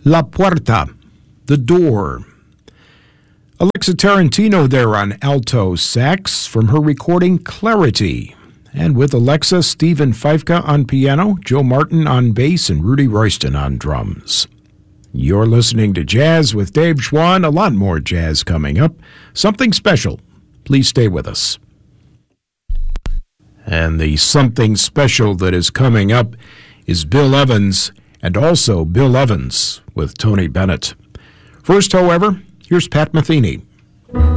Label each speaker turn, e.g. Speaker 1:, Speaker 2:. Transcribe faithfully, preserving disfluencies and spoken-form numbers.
Speaker 1: La Puerta, The Door. Alexa Tarantino there on alto sax from her recording Clarity. And with Alexa, Stephen Feifka on piano, Joe Martin on bass, and Rudy Royston on drums. You're listening to Jazz with Dave Schwann. A lot more jazz coming up. Something special. Please stay with us. And the something special that is coming up is Bill Evans, and also Bill Evans with Tony Bennett. First, however, here's Pat Metheny.